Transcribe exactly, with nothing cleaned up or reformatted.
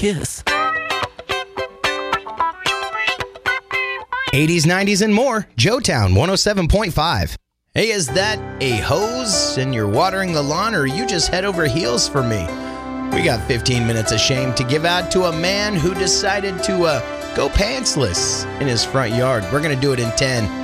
kiss. eighties, nineties, and more. Joetown one oh seven point five. Hey, is that a hose and you're watering the lawn, or you just head over heels for me? We got fifteen minutes of shame to give out to a man who decided to uh, go pantsless in his front yard. We're going to do it in ten.